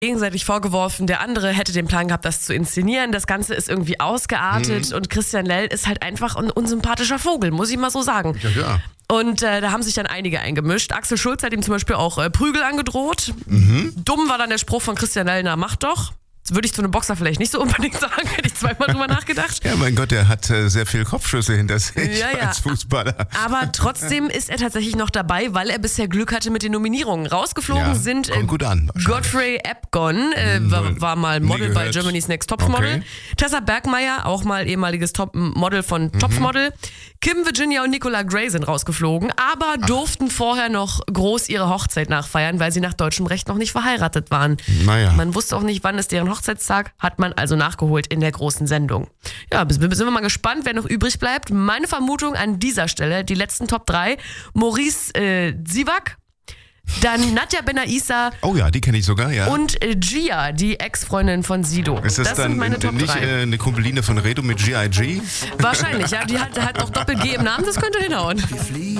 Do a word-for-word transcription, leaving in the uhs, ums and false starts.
gegenseitig vorgeworfen, der andere hätte den Plan gehabt, das zu inszenieren. Das Ganze ist irgendwie ausgeartet mhm. und Christian Lell ist halt einfach ein unsympathischer Vogel, muss ich mal so sagen. Ja, ja. Und äh, da haben sich dann einige eingemischt. Axel Schulz hat ihm zum Beispiel auch äh, Prügel angedroht. Mhm. Dumm war dann der Spruch von Christian Lell, na mach doch. Das würde ich zu einem Boxer vielleicht nicht so unbedingt sagen, hätte ich zweimal drüber nachgedacht. Ja, mein Gott, der hat äh, sehr viel Kopfschüsse hinter sich ja, ja. als Fußballer. Aber trotzdem ist er tatsächlich noch dabei, weil er bisher Glück hatte mit den Nominierungen. Rausgeflogen ja, sind äh, gut an, Godfrey Ebgon, äh, war, war mal Model bei Germany's Next Topmodel. Okay. Tessa Bergmeier, auch mal ehemaliges Top Model von mhm. Topmodel. Kim Virginia und Nicola Gray sind rausgeflogen, aber Ach. durften vorher noch groß ihre Hochzeit nachfeiern, weil sie nach deutschem Recht noch nicht verheiratet waren. Naja. Man wusste auch nicht, wann ist deren Hochzeitstag, hat man also nachgeholt in der großen Sendung. Ja, sind wir mal gespannt, wer noch übrig bleibt. Meine Vermutung an dieser Stelle, die letzten Top drei, Maurice äh, Zivak, dann Nadja Benaissa. Oh ja, die kenne ich sogar, ja. Und äh, Gia, die Ex-Freundin von Sido. Ist das, das dann sind meine Top nicht drei. Äh, eine Kumpeline von Redo mit G I G? Wahrscheinlich, ja. Die hat halt noch Doppel-G im Namen, das könnte hinhauen.